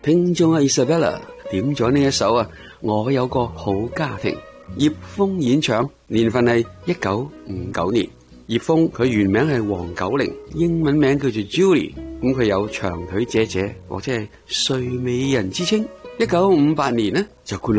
聽眾阿 Isabella 點咗呢一首啊，我有個好家庭。葉楓演唱，年份係1959年。葉楓佢原名係黃九齡，英文名叫做 Julie。咁佢有長腿姐姐或者係睡美人之稱。1958年呢就灌